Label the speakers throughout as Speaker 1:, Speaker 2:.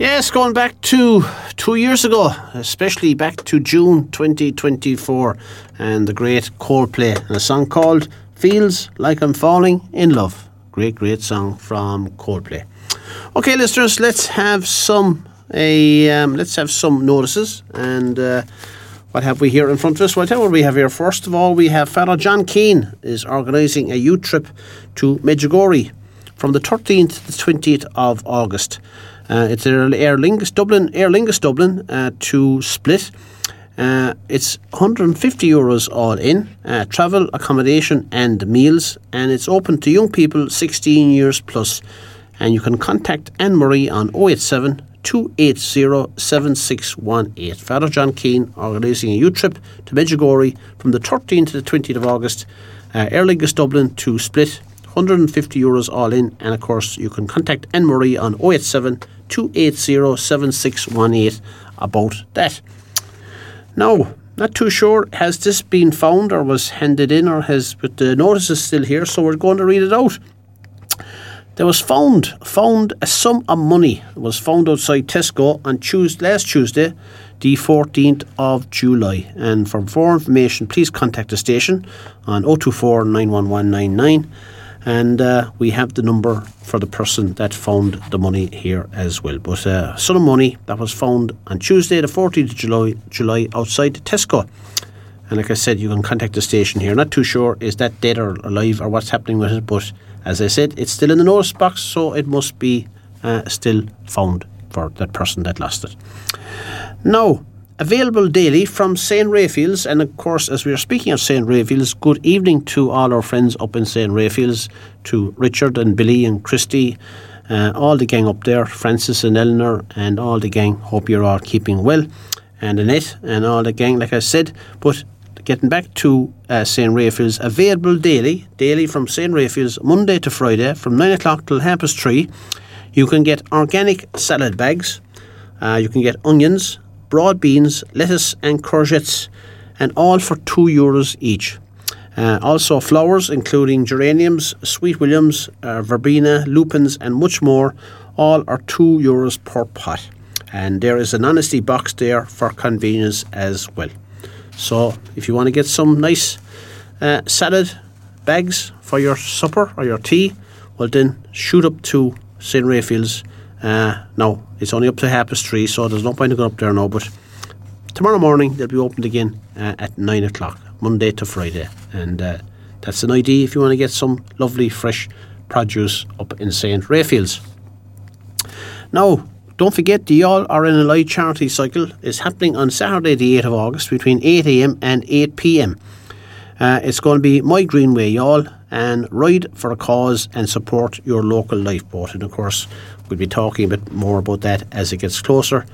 Speaker 1: Yes, going back to 2 years ago, especially back to June 2024, and the great Coldplay, and a song called Feels Like I'm Falling in Love. Great song from Coldplay. Okay, listeners, let's have some notices. And what have we here in front of us? Well, I'll tell you what we have here. First of all, we have Father John Keane is organising a youth trip to Medjugorje from the 13th to the 20th of August. It's Aer Lingus Dublin to Split. It's €150 all in, travel, accommodation and meals, and it's open to young people 16 years plus. And you can contact Anne-Marie on 087 280 7618. Father John Keane organising a youth trip to Medjugorje from the 13th to the 20th of August. Aer Lingus Dublin to Split, €150 all in, and of course you can contact Anne-Marie on 087 280 7618 about that. Now, not too sure, has this been found or was handed in, but the notice is still here, so we're going to read it out. There was found a sum of money was found outside Tesco on last Tuesday, the 14th of July. And for more information, please contact the station on 024 91199. And we have the number for the person that found the money here as well. But a sum of money that was found on Tuesday, the 14th of July outside Tesco. And like I said, you can contact the station here. Not too sure, is that dead or alive or what's happening with it. But as I said, it's still in the notice box, so it must be still found for that person that lost it. Now, available daily from St. Raphael's. And of course, as we are speaking of St. Raphael's, good evening to all our friends up in St. Raphael's, to Richard and Billy and Christy, all the gang up there, Francis and Eleanor and all the gang. Hope you're all keeping well. And Annette and all the gang, like I said. But getting back to St. Raphael's, available daily from St. Raphael's, Monday to Friday, from 9 o'clock till 3:30. You can get organic salad bags. You can get onions, broad beans, lettuce and courgettes, and all for €2 each. Also flowers, including geraniums, sweet williams, verbena, lupins, and much more. All are €2 per pot. And there is an honesty box there for convenience as well. So if you want to get some nice salad bags for your supper or your tea, well then shoot up to St. Raphael's. Now, it's only up to 3:30, so there's no point in going up there now, but tomorrow morning they'll be opened again at 9 o'clock, Monday to Friday. And that's an idea if you want to get some lovely fresh produce up in St. Raphael's. Now, don't forget, the All Are in a Light charity cycle is happening on Saturday the 8th of August between 8 a.m. and 8 p.m. It's going to be My Greenway, y'all, and ride for a cause and support your local lifeboat. And of course, we'll be talking a bit more about that as it gets closer.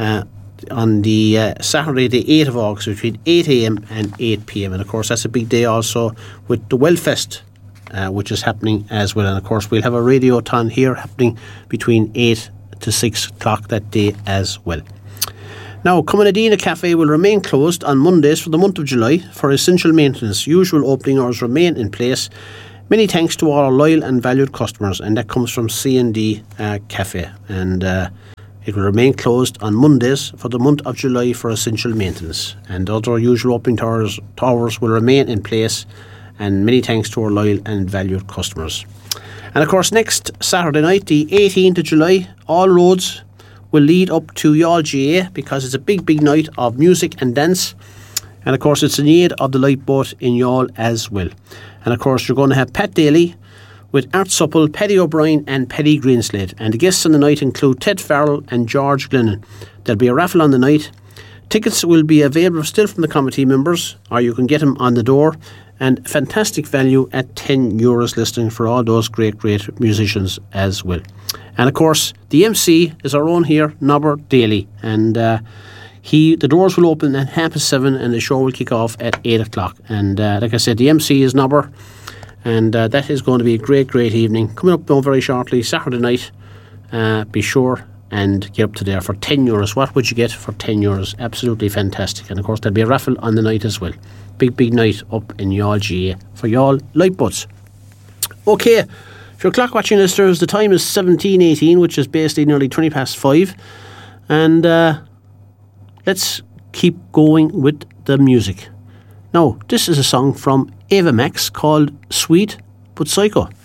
Speaker 1: On the Saturday the 8th of August between 8 a.m. and 8 p.m. And of course, that's a big day also with the Wellfest, which is happening as well. And of course, we'll have a radiothon here happening between 8 to 6 o'clock that day as well. Now, Cumanadina Cafe will remain closed on Mondays for the month of July for essential maintenance. Usual opening hours remain in place. Many thanks to all our loyal and valued customers, and that comes from C&D Cafe. And it will remain closed on Mondays for the month of July for essential maintenance. And other usual opening hours will remain in place. And many thanks to our loyal and valued customers. And of course, next Saturday night, the 18th of July, all roads will lead up to Youghal GA, because it's a big night of music and dance. And of course, it's in aid of the Lifeboat in Youghal as well. And of course, you're going to have Pat Daly with Art Supple, Paddy O'Brien and Paddy Greenslade. And the guests on the night include Ted Farrell and George Glennon. There'll be a raffle on the night. Tickets will be available still from the committee members, or you can get them on the door. And fantastic value at €10 listening for all those great musicians as well. And of course, the MC is our own here, Nobber Daly. And the doors will open at 7:30 and the show will kick off at 8 o'clock. And like I said, the MC is Nobber. And that is going to be a great evening. Coming up very shortly, Saturday night. Be sure and get up to there for €10. What would you get for €10? Absolutely fantastic. And of course, there'll be a raffle on the night as well. Big night up in Youghal GA for Youghal Lifeboats. Okay, If you're clock watching listeners, the time is 17:18, which is basically nearly 20 past 5. And let's keep going with the music. Now, this is a song from Ava Max called Sweet But Psycho.